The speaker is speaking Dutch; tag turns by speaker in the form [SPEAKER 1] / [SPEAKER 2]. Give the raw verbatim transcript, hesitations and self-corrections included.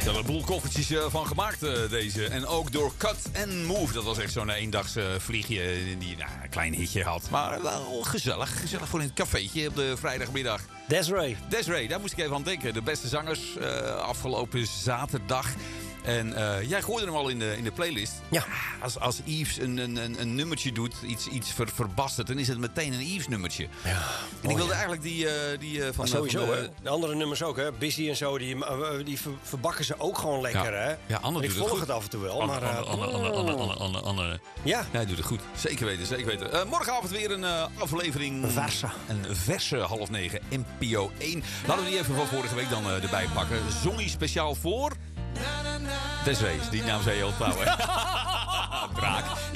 [SPEAKER 1] Er een boel koffertjes uh, van gemaakt, uh, deze. En ook door Cut and Move. Dat was echt zo'n eendags uh, vliegje die nou, een klein hitje had. Maar wel gezellig. Gezellig voor in het cafeetje op de vrijdagmiddag.
[SPEAKER 2] Desiree.
[SPEAKER 1] Desiree, daar moest ik even aan denken. De beste zangers uh, afgelopen zaterdag. En uh, jij gooide hem al in de, in de playlist.
[SPEAKER 2] Ja.
[SPEAKER 1] Als, als Yves een, een, een nummertje doet, iets, iets ver, verbasterd, dan is het meteen een Yves nummertje.
[SPEAKER 2] Ja.
[SPEAKER 1] En ik wilde oh, ja. eigenlijk die, uh, die uh, van...
[SPEAKER 2] Maar sowieso,
[SPEAKER 1] van de,
[SPEAKER 2] hè. De andere nummers ook, hè. Busy en zo, die, die ver, verbakken ze ook gewoon lekker,
[SPEAKER 1] ja.
[SPEAKER 2] hè.
[SPEAKER 1] Ja, Anne
[SPEAKER 2] ik
[SPEAKER 1] doet
[SPEAKER 2] volg
[SPEAKER 1] het,
[SPEAKER 2] het af en toe wel,
[SPEAKER 1] Anne,
[SPEAKER 2] maar... Uh,
[SPEAKER 1] Anne, Anne, Anne, Anne, Anne, Anne.
[SPEAKER 2] Ja.
[SPEAKER 1] Ja, hij doet het goed. Zeker weten, zeker weten. Uh, morgenavond weer een uh, aflevering...
[SPEAKER 2] Een verse.
[SPEAKER 1] Een verse, half negen, N P O één. Laten we die even van vorige week dan uh, erbij pakken. Zongie speciaal voor... Desiree, die naam zei je al trouwen.